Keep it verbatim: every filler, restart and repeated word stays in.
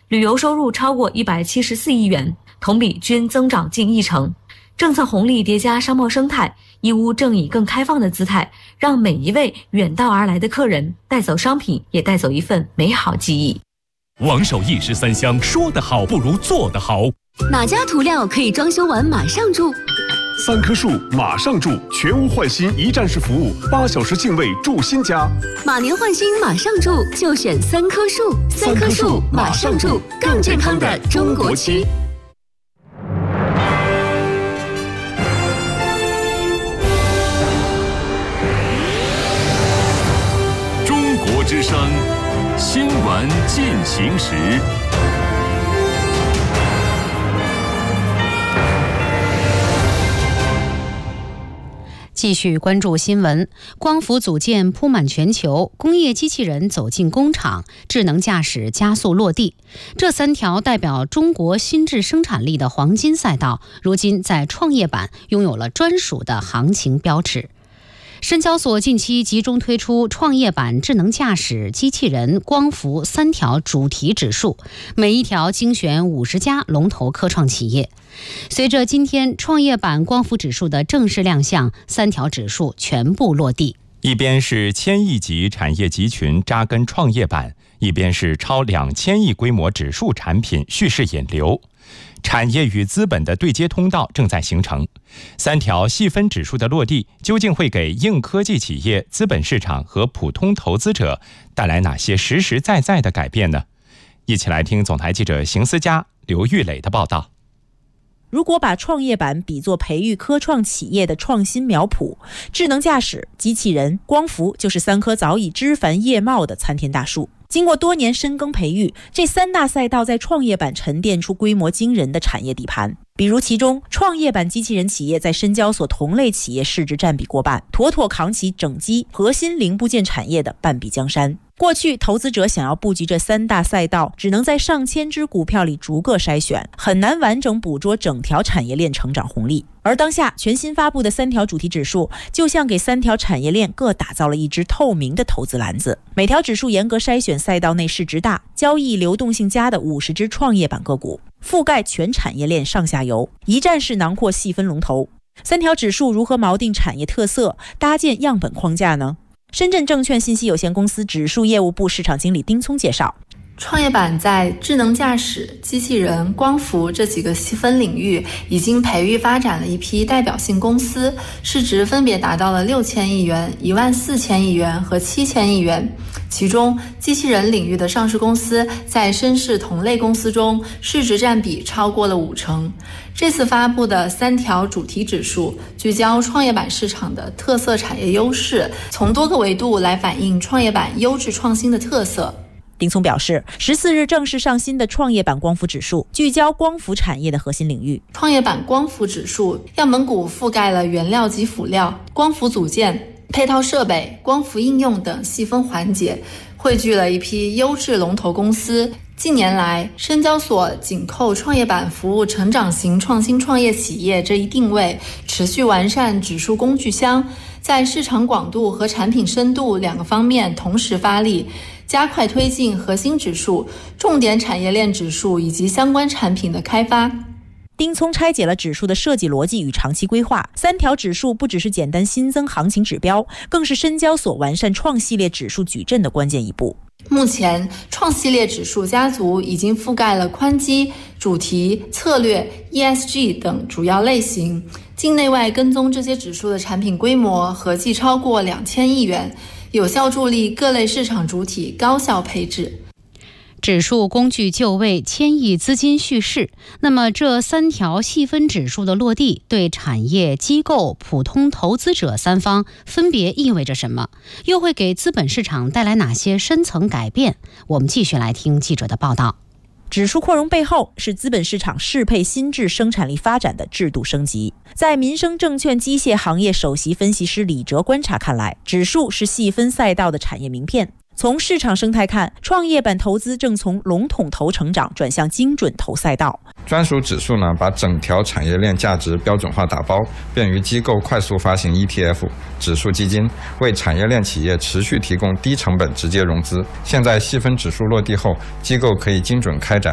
旅游收入超过一百七十四亿元，同比均增长近一成。政策红利叠加商贸生态，义乌正以更开放的姿态，让每一位远道而来的客人带走商品，也带走一份美好记忆。 王守一石三香，说得好不如做得好。 哪家涂料可以装修完马上住？ 三棵树马上住，全屋换新一站式服务，八小时净位住新家。 马年换新马上住，就选三棵树。三棵树马上住，更健康的中国区。 中国之声新闻进行时。 继续关注新闻，光伏组件铺满全球，工业机器人走进工厂，智能驾驶加速落地。这三条代表中国新质生产力的黄金赛道，如今在创业板拥有了专属的行情标尺。深交所近期集中推出创业板智能驾驶、机器人、光伏三条主题指数，每一条精选五十家龙头科创企业。随着今天创业板光伏指数的正式亮相，三条指数全部落地。 一边是千亿级产业集群扎根创业板，一边是超两千亿规模指数产品蓄势引流。产业与资本的对接通道正在形成，三条细分指数的落地，究竟会给硬科技企业、资本市场和普通投资者带来哪些实实在在的改变呢？一起来听总台记者邢思佳、刘玉磊的报道。 如果把创业板比作培育科创企业的创新苗圃，智能驾驶、机器人、光伏就是三棵早已枝繁叶茂的参天大树。经过多年深耕培育，这三大赛道在创业板沉淀出规模惊人的产业底盘。比如其中，创业板机器人企业在深交所同类企业市值占比过半，妥妥扛起整机核心零部件产业的半壁江山。过去投资者想要布局这三大赛道，只能在上千只股票里逐个筛选，很难完整捕捉整条产业链成长红利。而当下全新发布的三条主题指数，就像给三条产业链各打造了一只透明的投资篮子，每条指数严格筛选赛道内市值大、交易流动性佳的五十只创业板个股，覆盖全产业链上下游，一站式囊括细分龙头。三条指数如何锚定产业特色，搭建样本框架呢？深圳证券信息有限公司指数业务部市场经理丁聪介绍， 创业板在智能驾驶、机器人、光伏这几个细分领域已经培育发展了一批代表性公司，市值分别达到了六千亿元、一万四千亿元和七千亿元。其中，机器人领域的上市公司在深市同类公司中市值占比超过了五成。这次发布的三条主题指数聚焦创业板市场的特色产业优势，从多个维度来反映创业板优质创新的特色。 丁聪表示，十四日正式上新的创业板光伏指数聚焦光伏产业的核心领域。 创业板光伏指数样本股覆盖了原料及辅料、光伏组件、配套设备、光伏应用等细分环节，汇聚了一批优质龙头公司。近年来，深交所紧扣创业板服务成长型创新创业企业这一定位，持续完善指数工具箱，在市场广度和产品深度两个方面同时发力，加快推进核心指数、重点产业链指数以及相关产品的开发。 丁聪拆解了指数的设计逻辑与长期规划，三条指数不只是简单新增行情指标，更是深交所完善创系列指数矩阵的关键一步。 目前，创系列指数家族已经覆盖了宽基、主题、策略、E S G 等主要类型，境内外跟踪这些指数的产品规模合计超过两千亿元，有效助力各类市场主体高效配置。 指数工具就位，千亿资金蓄势。那么这三条细分指数的落地，对产业、机构、普通投资者三方分别意味着什么？又会给资本市场带来哪些深层改变？我们继续来听记者的报道。 指数扩容背后是资本市场适配新质生产力发展的制度升级。在民生证券机械行业首席分析师李哲观察看来，指数是细分赛道的产业名片。从市场生态看，创业板投资正从笼统投成长转向精准投赛道。 专属指数呢，把整条产业链价值标准化打包，便于机构快速发行 E T F 指数基金，为产业链企业持续提供低成本直接融资。现在细分指数落地后，机构可以精准开展